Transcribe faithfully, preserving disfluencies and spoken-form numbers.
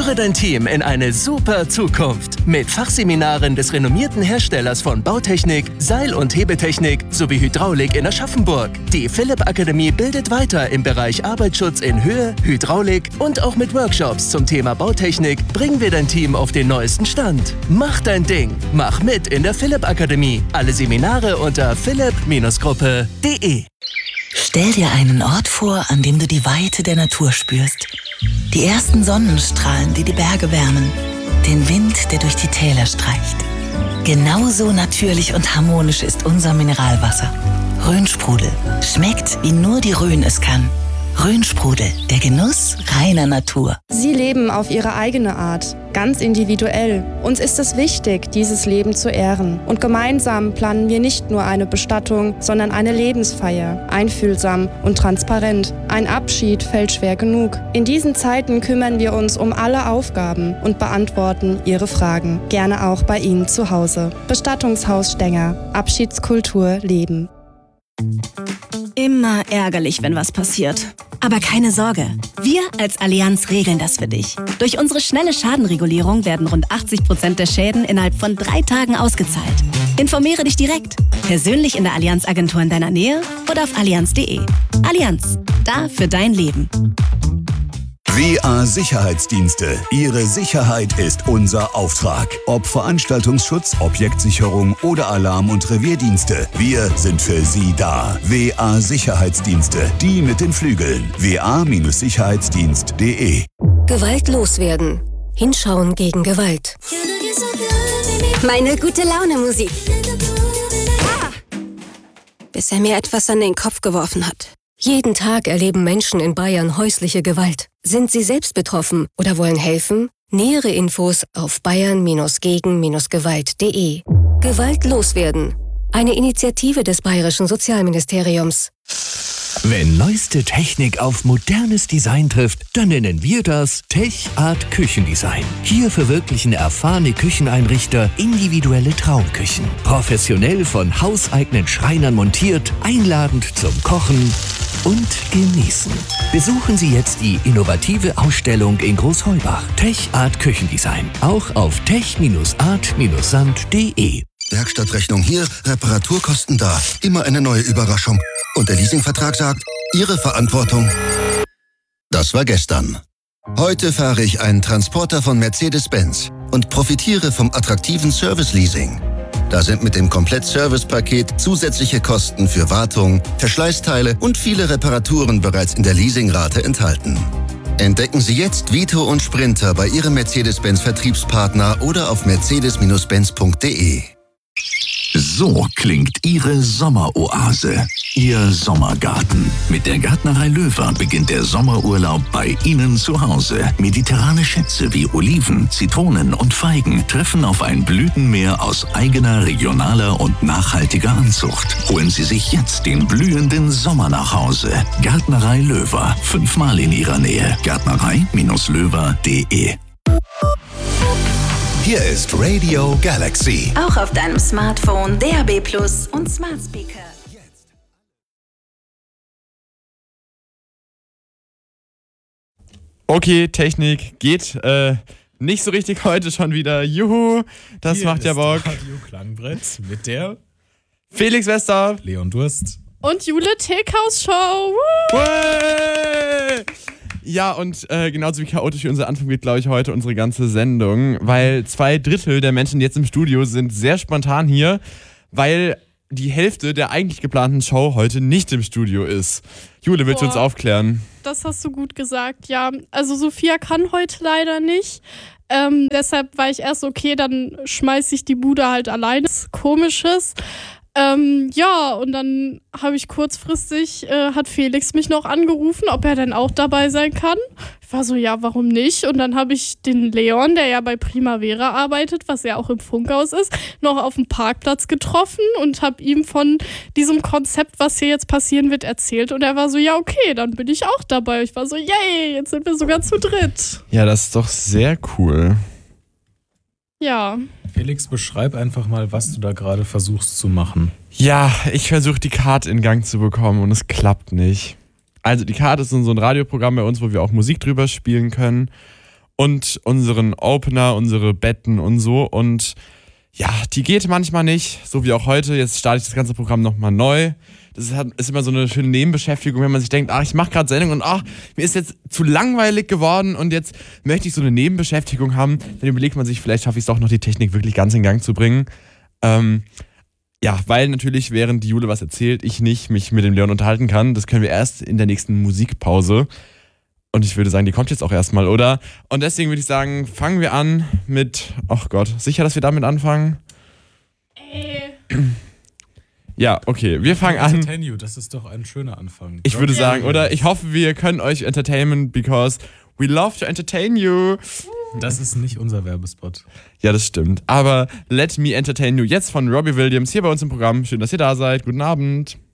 Führe dein Team in eine super Zukunft mit Fachseminaren des renommierten Herstellers von Bautechnik, Seil- und Hebetechnik sowie Hydraulik in Aschaffenburg. Die Philipp Akademie bildet weiter im Bereich Arbeitsschutz in Höhe, Hydraulik und auch mit Workshops zum Thema Bautechnik bringen wir dein Team auf den neuesten Stand. Mach dein Ding. Mach mit in der Philipp Akademie. Alle Seminare unter philipp Gruppe punkt de. Stell dir einen Ort vor, an dem du die Weite der Natur spürst. Die ersten Sonnenstrahlen, die die Berge wärmen. Den Wind, der durch die Täler streicht. Genauso natürlich und harmonisch ist unser Mineralwasser. Rhönsprudel. Schmeckt, wie nur die Rhön es kann. Rhönsprudel, der Genuss reiner Natur. Sie leben auf ihre eigene Art, ganz individuell. Uns ist es wichtig, dieses Leben zu ehren. Und gemeinsam planen wir nicht nur eine Bestattung, sondern eine Lebensfeier. Einfühlsam und transparent. Ein Abschied fällt schwer genug. In diesen Zeiten kümmern wir uns um alle Aufgaben und beantworten Ihre Fragen. Gerne auch bei Ihnen zu Hause. Bestattungshaus Stenger. Abschiedskultur leben. Immer ärgerlich, wenn was passiert. Aber keine Sorge, wir als Allianz regeln das für dich. Durch unsere schnelle Schadenregulierung werden rund achtzig Prozent der Schäden innerhalb von drei Tagen ausgezahlt. Informiere dich direkt, persönlich in der Allianz-Agentur in deiner Nähe oder auf allianz punkt de. Allianz, da für dein Leben. W A Sicherheitsdienste. Ihre Sicherheit ist unser Auftrag. Ob Veranstaltungsschutz, Objektsicherung oder Alarm- und Revierdienste. Wir sind für Sie da. W A Sicherheitsdienste. Die mit den Flügeln. w a Sicherheitsdienst punkt de. Gewalt loswerden. Hinschauen gegen Gewalt. Meine gute Laune Musik. Ah. Bis er mir etwas an den Kopf geworfen hat. Jeden Tag erleben Menschen in Bayern häusliche Gewalt. Sind Sie selbst betroffen oder wollen helfen? Nähere Infos auf bayern gegen gewalt punkt de. Gewalt loswerden. Eine Initiative des Bayerischen Sozialministeriums. Wenn neueste Technik auf modernes Design trifft, dann nennen wir das Tech Art Küchendesign. Hier verwirklichen erfahrene Kücheneinrichter individuelle Traumküchen. Professionell von hauseigenen Schreinern montiert, einladend zum Kochen und Genießen. Besuchen Sie jetzt die innovative Ausstellung in Großheubach. Tech Art Küchendesign. Auch auf tech art sand punkt de. Werkstattrechnung hier, Reparaturkosten da. Immer eine neue Überraschung. Und der Leasingvertrag sagt, Ihre Verantwortung. Das war gestern. Heute fahre ich einen Transporter von Mercedes-Benz und profitiere vom attraktiven Service-Leasing. Da sind mit dem Komplett-Service-Paket zusätzliche Kosten für Wartung, Verschleißteile und viele Reparaturen bereits in der Leasingrate enthalten. Entdecken Sie jetzt Vito und Sprinter bei Ihrem Mercedes-Benz-Vertriebspartner oder auf mercedes benz punkt de. So klingt Ihre Sommeroase, Ihr Sommergarten. Mit der Gärtnerei Löwer beginnt der Sommerurlaub bei Ihnen zu Hause. Mediterrane Schätze wie Oliven, Zitronen und Feigen treffen auf ein Blütenmeer aus eigener, regionaler und nachhaltiger Anzucht. Holen Sie sich jetzt den blühenden Sommer nach Hause. Gärtnerei Löwer, fünfmal in Ihrer Nähe. Gärtnerei Löwer punkt de. Hier ist Radio Galaxy. Auch auf deinem Smartphone, D A B Plus und Smart Speaker. Okay, Technik geht äh, nicht so richtig heute schon wieder. Juhu, das Hier macht ja Bock. Radio Klangbrett mit der Felix Wester, Leon Durst und Jule Teekhaus Show. Woo! Ja, und äh, genauso wie chaotisch wie unser Anfang wird, glaube ich, heute unsere ganze Sendung, weil zwei Drittel der Menschen, die jetzt im Studio sind, sehr spontan hier, weil die Hälfte der eigentlich geplanten Show heute nicht im Studio ist. Jule, willst du uns aufklären? Das hast du gut gesagt, ja. Also Sophia kann heute leider nicht. Ähm, deshalb war ich erst okay, dann schmeiß ich die Bude halt alleine. Das ist Komisches. Ähm, ja, und dann habe ich kurzfristig, äh, hat Felix mich noch angerufen, ob er denn auch dabei sein kann. Ich war so, ja, warum nicht? Und dann habe ich den Leon, der ja bei Primavera arbeitet, was ja auch im Funkhaus ist, noch auf dem Parkplatz getroffen und habe ihm von diesem Konzept, was hier jetzt passieren wird, erzählt. Und er war so, ja, okay, dann bin ich auch dabei. Ich war so, yay, jetzt sind wir sogar zu dritt. Ja, das ist doch sehr cool. Ja. Felix, beschreib einfach mal, was du da gerade versuchst zu machen. Ja, ich versuche die Karte in Gang zu bekommen und es klappt nicht. Also die Karte ist so ein Radioprogramm bei uns, wo wir auch Musik drüber spielen können. und unseren Opener, unsere Betten und so. Und ja, die geht manchmal nicht, so wie auch heute. Jetzt starte ich das ganze Programm nochmal neu. Das ist, ist immer so eine schöne Nebenbeschäftigung, wenn man sich denkt, ach, ich mache gerade Sendung und ach, mir ist jetzt zu langweilig geworden und jetzt möchte ich so eine Nebenbeschäftigung haben. Dann überlegt man sich, vielleicht schaffe ich es doch noch, die Technik wirklich ganz in Gang zu bringen. Ähm, ja, weil natürlich, während die Jule was erzählt, ich nicht mich mit dem Leon unterhalten kann. Das können wir erst in der nächsten Musikpause. Und ich würde sagen, die kommt jetzt auch erstmal, oder? Und deswegen würde ich sagen, fangen wir an mit, ach Gott, sicher, dass wir damit anfangen? Ey. Ja, okay, wir fangen an. Entertain you, das ist doch ein schöner Anfang. Ich würde sagen, oder? Ich hoffe, wir können euch entertainen, because we love to entertain you. Das ist nicht unser Werbespot. Ja, das stimmt. Aber Let Me Entertain You jetzt von Robbie Williams hier bei uns im Programm. Schön, dass ihr da seid. Guten Abend.